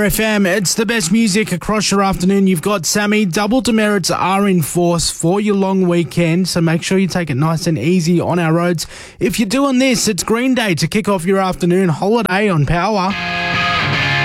FM. It's the best music across your afternoon. You've got Sammy. Double demerits are in force for your long weekend, so make sure you take it nice and easy on our roads. If you're doing this, it's Green Day to kick off your afternoon. Holiday on Power.